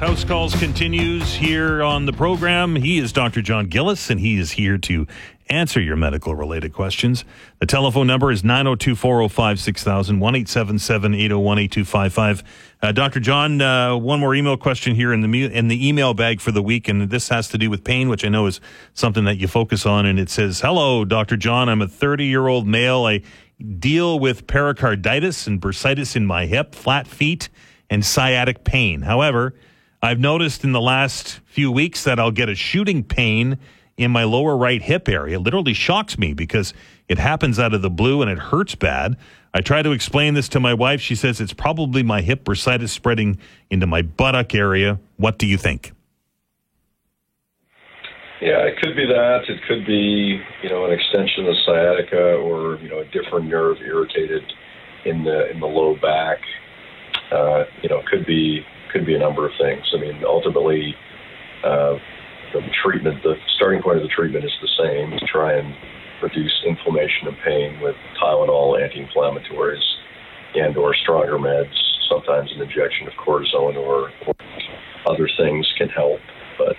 House Calls continues here on the program. He is Dr. John Gillis, and he is here to answer your medical-related questions. The telephone number is 902-405-6000, 1-877-801-8255. Dr. John, one more email question here in the email bag for the week, and this has to do with pain, which I know is something that you focus on, and it says, "Hello, Dr. John. I'm a 30-year-old male. I deal with pericarditis and bursitis in my hip, flat feet, and sciatic pain. However, I've noticed in the last few weeks that I'll get a shooting pain in my lower right hip area. It literally shocks me because it happens out of the blue and it hurts bad. I try to explain this to my wife. She says it's probably my hip bursitis spreading into my buttock area. What do you think?" Yeah, it could be that. It could be, an extension of sciatica or, a different nerve irritated in the low back. Could be a number of things. I mean, ultimately, the starting point of the treatment is the same, to try and reduce inflammation and pain with Tylenol, anti-inflammatories, and or stronger meds. Sometimes an injection of cortisone or other things can help. But,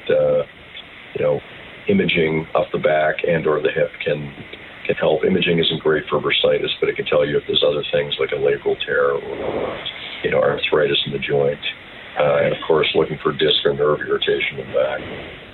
imaging of the back and or the hip can help. Imaging isn't great for bursitis, but it can tell you if there's other things like a labral tear or, arthritis in the joint. And, of course, looking for disc or nerve irritation in the back.